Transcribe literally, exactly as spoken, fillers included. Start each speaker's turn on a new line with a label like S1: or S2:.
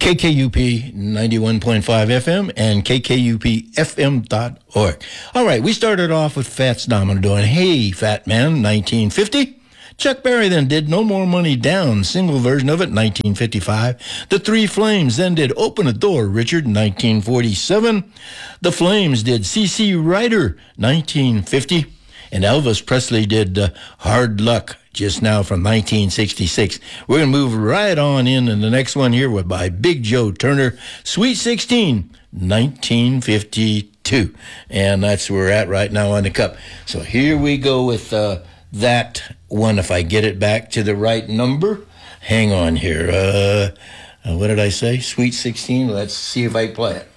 S1: K K U P ninety-one point five F M and K K U P F M dot org. All right, we started off with Fats Domino doing Hey Fat Man, nineteen fifty. Chuck Berry then did No More Money Down, single version of it, nineteen fifty-five. The Three Flames then did Open a Door, Richard, nineteen forty-seven. The Flames did C C Rider, nineteen fifty. And Elvis Presley did uh, Hard Luck, just now from nineteen sixty-six. We're going to move right on in, and the next one here was by Big Joe Turner, Sweet sixteen, nineteen fifty-two. And that's where we're at right now on the cup. So here we go with uh, that one, if I get it back to the right number. Hang on here. Uh, uh, what did I say? Sweet sixteen. Let's see if I play it.